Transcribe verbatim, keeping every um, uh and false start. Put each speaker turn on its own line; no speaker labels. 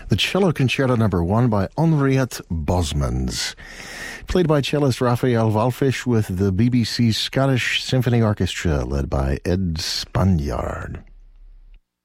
The Cello Concerto Number One by Henriette Bosmans, played by cellist Raphael Wallfisch with the B B C Scottish Symphony Orchestra, led by Ed Spaniard.